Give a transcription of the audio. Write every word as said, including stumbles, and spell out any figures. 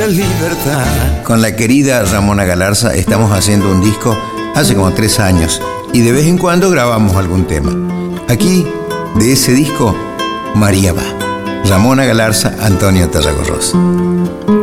libertad. Con la querida Ramona Galarza estamos haciendo un disco hace como tres años y de vez en cuando grabamos algún tema. Aquí, de ese disco, María va. Ramona Galarza, Antonio Tarragorros.